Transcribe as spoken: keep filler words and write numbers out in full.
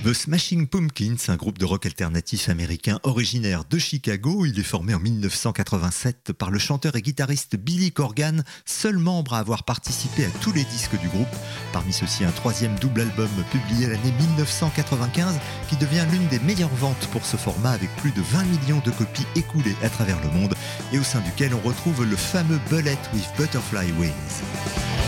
The Smashing Pumpkins, un groupe de rock alternatif américain originaire de Chicago. Il est formé en dix-neuf cent quatre-vingt-sept par le chanteur et guitariste Billy Corgan, seul membre à avoir participé à tous les disques du groupe. Parmi ceux-ci, un troisième double album publié l'année dix-neuf cent quatre-vingt-quinze qui devient l'une des meilleures ventes pour ce format avec plus de vingt millions de copies écoulées à travers le monde et au sein duquel on retrouve le fameux Bullet with Butterfly Wings.